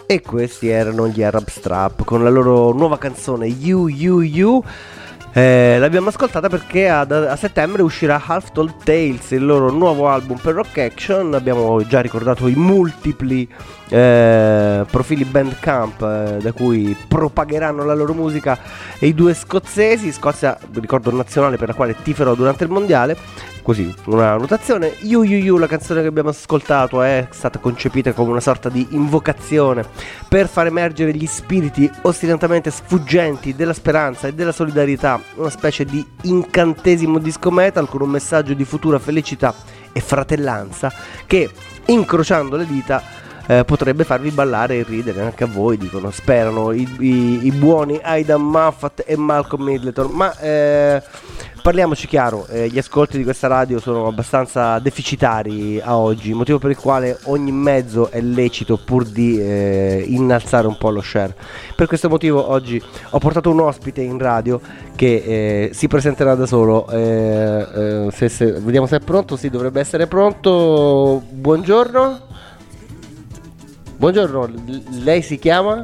E questi erano gli Arab Strap con la loro nuova canzone You You You. L'abbiamo ascoltata perché a settembre uscirà Half Told Tales, il loro nuovo album per Rock Action. Abbiamo già ricordato i multipli profili Bandcamp da cui propagheranno la loro musica e i due scozzesi. Scozia, ricordo nazionale per la quale tiferò durante il mondiale. Così, una notazione. You You You, la canzone che abbiamo ascoltato, è stata concepita come una sorta di invocazione per far emergere gli spiriti ostinatamente sfuggenti della speranza e della solidarietà, una specie di incantesimo disco metal con un messaggio di futura felicità e fratellanza che, incrociando le dita, potrebbe farvi ballare e ridere anche a voi, dicono, sperano i buoni Aidan Moffat e Malcolm Middleton. Ma parliamoci chiaro, gli ascolti di questa radio sono abbastanza deficitari a oggi, motivo per il quale ogni mezzo è lecito pur di innalzare un po' lo share. Per questo motivo oggi ho portato un ospite in radio che si presenterà da solo. Vediamo se è pronto. Sì, dovrebbe essere pronto. Buongiorno. Buongiorno, lei si chiama?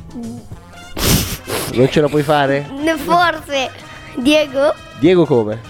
Non ce la puoi fare? Forse Diego? Diego come?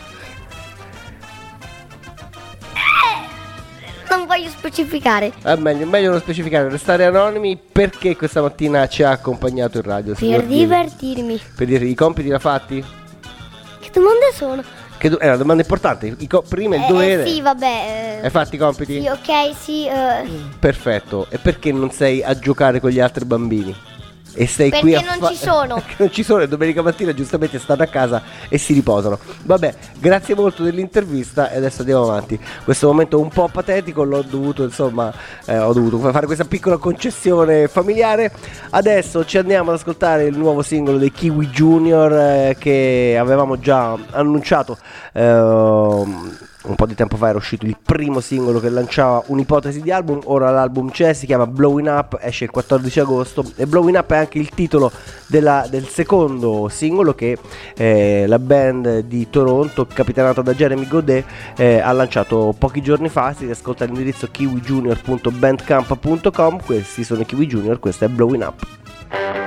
Non voglio specificare. Meglio non specificare, restare anonimi. Perché questa mattina ci ha accompagnato in radio? Per divertirmi. Per dire, i compiti l'ha fatti? Che domande sono? È una domanda importante. Prima il dovere. Sì, vabbè. Hai fatto i compiti? Sì, ok, sì. Perfetto. E perché non sei a giocare con gli altri bambini? E sei perché qui a non ci sono. Perché non ci sono, e domenica mattina giustamente stanno a casa e si riposano. Vabbè, grazie molto dell'intervista e adesso andiamo avanti. Questo momento un po' patetico l'ho dovuto, insomma, ho dovuto fare questa piccola concessione familiare. Adesso ci andiamo ad ascoltare il nuovo singolo dei Kiwi Junior che avevamo già annunciato un po' di tempo fa. Era uscito il primo singolo che lanciava un'ipotesi di album. Ora l'album c'è, si chiama Blowing Up, esce il 14 agosto e Blowing Up è anche il titolo del secondo singolo che la band di Toronto, capitanata da Jeremy Godet, ha lanciato pochi giorni fa. Si ascolta all'indirizzo kiwijunior.bandcamp.com. Questi sono i Kiwi Junior, questo è Blowing Up.